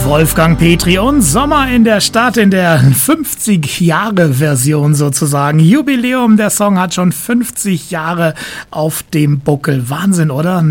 Wolfgang Petri und Sommer in der Stadt in der 50-Jahre-Version sozusagen. Jubiläum, der Song hat schon 50 Jahre auf dem Buckel. Wahnsinn, oder?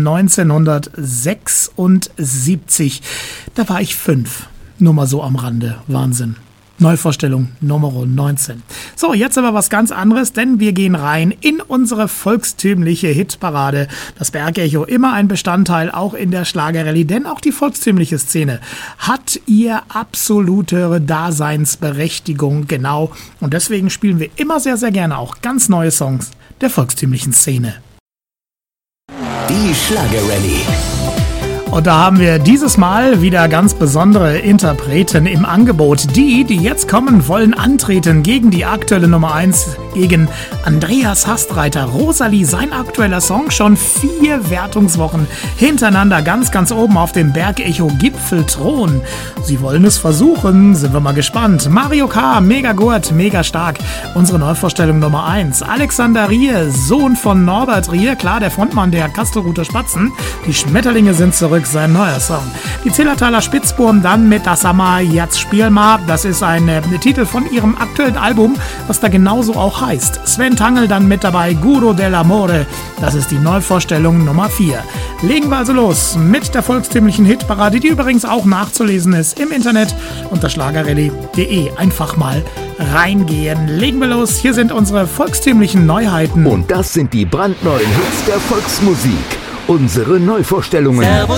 1976. Da war ich 5. Nur mal so am Rande. Wahnsinn. Neuvorstellung Nummer 19. So, jetzt aber was ganz anderes, denn wir gehen rein in unsere volkstümliche Hitparade. Das Bergecho, immer ein Bestandteil, auch in der Schlagerrallye, denn auch die volkstümliche Szene hat ihr absolute Daseinsberechtigung, genau. Und deswegen spielen wir immer sehr, sehr gerne auch ganz neue Songs der volkstümlichen Szene. Die Schlagerrallye. Und da haben wir dieses Mal wieder ganz besondere Interpreten im Angebot. Die jetzt kommen, wollen antreten gegen die aktuelle Nummer 1, gegen Andreas Hastreiter. Rosalie, sein aktueller Song, schon 4 Wertungswochen hintereinander ganz, ganz oben auf dem Bergecho-Gipfelthron. Sie wollen es versuchen, sind wir mal gespannt. Mario K., mega gut, mega stark. Unsere Neuvorstellung Nummer 1. Alexander Rier, Sohn von Norbert Rier, klar, der Frontmann der Kastelruther Spatzen. Die Schmetterlinge sind zurück. Sein neuer Song. Die Zillertaler Spitzburm dann mit Das Sommer, jetzt spiel mal. Das ist ein Titel von ihrem aktuellen Album, was da genauso auch heißt. Sven Tangl dann mit dabei, Guro dell'Amore. Das ist die Neuvorstellung Nummer 4. Legen wir also los mit der volkstümlichen Hitparade, die übrigens auch nachzulesen ist im Internet unter schlagerrallye.de. Einfach mal reingehen. Legen wir los. Hier sind unsere volkstümlichen Neuheiten. Und das sind die brandneuen Hits der Volksmusik. Unsere Neuvorstellungen. Servus